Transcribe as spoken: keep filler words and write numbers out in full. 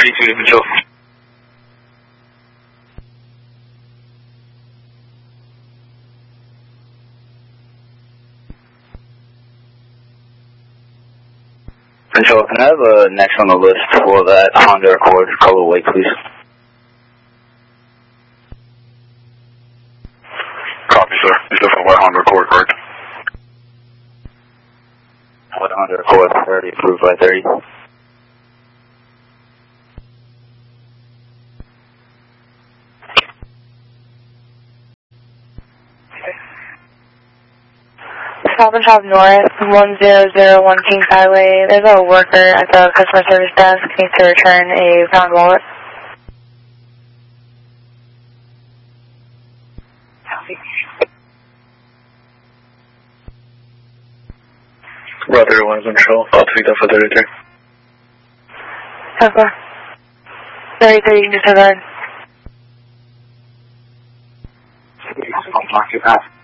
ninety-two to control. Control, can I have a next on the list for that Honda Accord colorway, please? Copy, sir. Is this a white Honda Accord, correct? White Honda Accord, thirty, approved by thirty. Stop and Shop North, one zero zero one Kings Highway. There's a worker at the customer service desk needs to return a found wallet. Brother, one control. I'll take that for thirty-three. Okay. thirty-three, you can just have that. I'll mark you back.